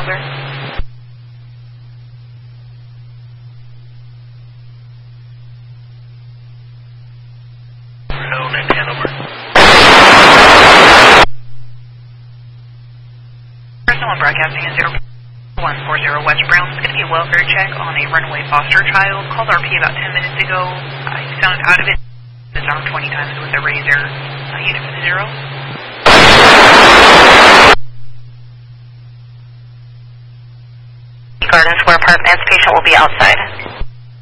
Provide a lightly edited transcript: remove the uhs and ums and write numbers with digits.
Hanover. Known at Hanover. Someone broadcasting at 0140 West Brown. It's going to be a welfare check on a runaway foster child. Called RP about 10 minutes ago. He sounded out of it. His arm 20 times with a razor. Unit 0. Garden Square Apartments. Patient will be outside.